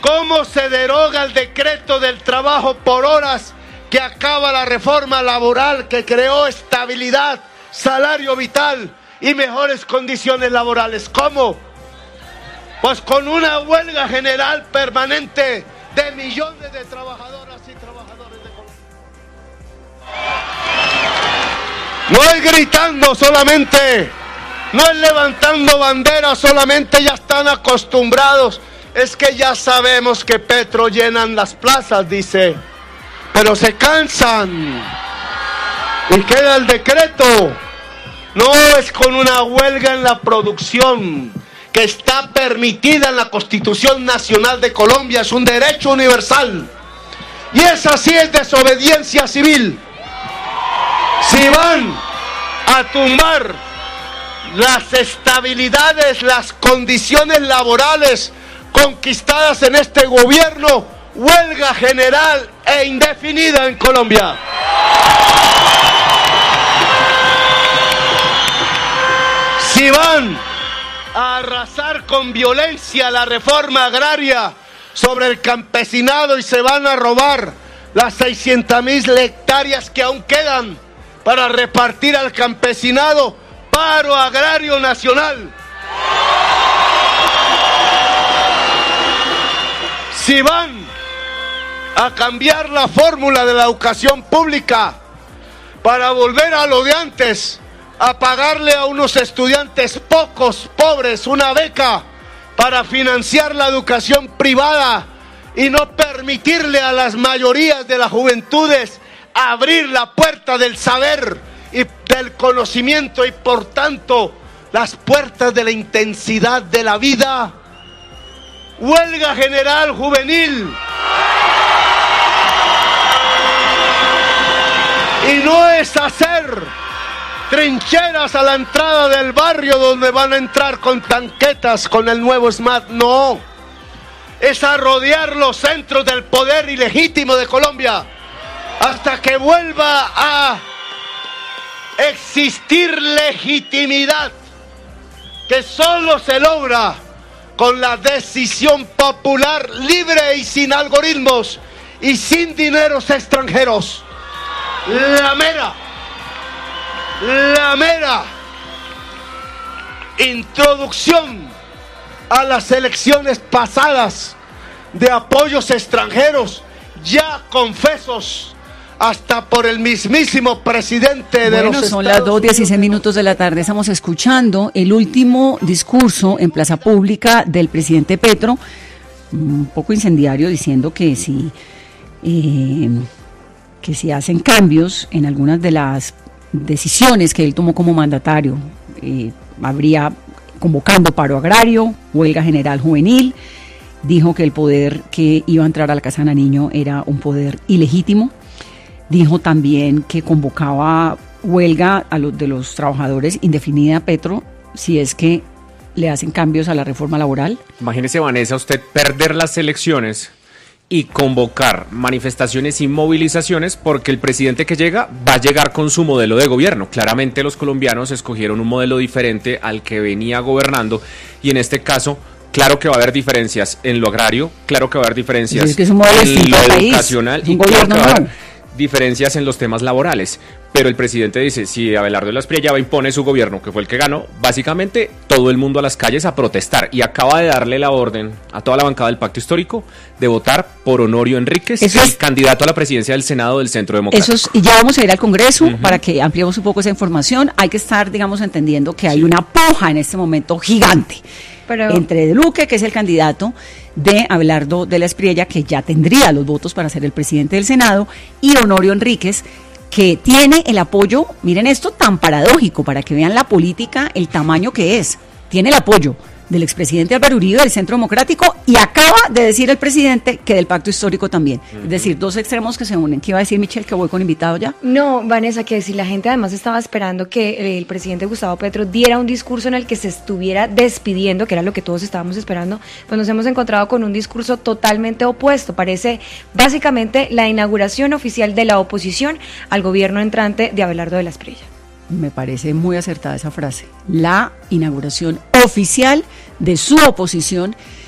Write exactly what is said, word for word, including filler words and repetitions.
¿Cómo se deroga el decreto del trabajo por horas que acaba la reforma laboral que creó estabilidad, salario vital y mejores condiciones laborales? ¿Cómo? Pues con una huelga general permanente de millones de trabajadoras y trabajadores de Colombia. No es gritando solamente, no es levantando banderas solamente, ya están acostumbrados. Es que ya sabemos que Petro llenan las plazas, dice, pero se cansan y queda el decreto. No es con una huelga en la producción que está permitida en la Constitución Nacional de Colombia, es un derecho universal. Y esa sí es desobediencia civil. Si van a tumbar las estabilidades, las condiciones laborales conquistadas en este gobierno, huelga general e indefinida en Colombia. Si van a arrasar con violencia la reforma agraria sobre el campesinado y se van a robar las seiscientas mil hectáreas que aún quedan para repartir al campesinado, paro agrario nacional. Si van a cambiar la fórmula de la educación pública para volver a lo de antes, a pagarle a unos estudiantes pocos, pobres, una beca para financiar la educación privada y no permitirle a las mayorías de las juventudes abrir la puerta del saber y del conocimiento y por tanto las puertas de la intensidad de la vida. Huelga general juvenil. Y no es hacer trincheras a la entrada del barrio donde van a entrar con tanquetas con el nuevo SMAT, no. Es a rodear los centros del poder ilegítimo de Colombia hasta que vuelva a existir legitimidad que solo se logra con la decisión popular libre y sin algoritmos y sin dineros extranjeros. La mera, la mera introducción a las elecciones pasadas de apoyos extranjeros ya confesos hasta por el mismísimo presidente de bueno, los Estados Unidos. Son las dos dieciséis minutos de la tarde. Estamos escuchando el último discurso en Plaza Pública del presidente Petro, un poco incendiario, diciendo que si, eh, que si hacen cambios en algunas de las decisiones que él tomó como mandatario, eh, habría convocando paro agrario, huelga general juvenil. Dijo que el poder que iba a entrar a la Casa de Nariño era un poder ilegítimo. Dijo también que convocaba huelga a los de los trabajadores indefinida, Petro, si es que le hacen cambios a la reforma laboral. Imagínese, Vanessa, usted perder las elecciones y convocar manifestaciones y movilizaciones porque el presidente que llega va a llegar con su modelo de gobierno. Claramente los colombianos escogieron un modelo diferente al que venía gobernando y en este caso, claro que va a haber diferencias en lo agrario, claro que va a haber diferencias es que es un modelo en lo país, educacional es un y claro gobierno que va a haber nuevo. diferencias en los temas laborales, pero el presidente dice, si Abelardo de la Espriella va a impone su gobierno, que fue el que ganó, básicamente todo el mundo a las calles a protestar, y acaba de darle la orden a toda la bancada del Pacto Histórico de votar por Honorio Enríquez, Eso el es, candidato a la presidencia del Senado del Centro Democrático. Eso es, y ya vamos a ir al Congreso Uh-huh. para que ampliemos un poco esa información. Hay que estar, digamos, entendiendo que hay una puja en este momento gigante. Pero entre Duque, que es el candidato de Abelardo de la Espriella, que ya tendría los votos para ser el presidente del Senado, y Honorio Enríquez, que tiene el apoyo, miren esto tan paradójico, para que vean la política, el tamaño que es, tiene el apoyo del expresidente Álvaro Uribe del Centro Democrático y acaba de decir el presidente que del Pacto Histórico también. Uh-huh. Es decir, dos extremos que se unen. ¿Qué iba a decir Michelle, que voy con invitado ya? No, Vanessa, que si la gente además estaba esperando que el presidente Gustavo Petro diera un discurso en el que se estuviera despidiendo, que era lo que todos estábamos esperando, pues nos hemos encontrado con un discurso totalmente opuesto. Parece básicamente la inauguración oficial de la oposición al gobierno entrante de Abelardo de la Espriella. Me parece muy acertada esa frase. La inauguración oficial de su oposición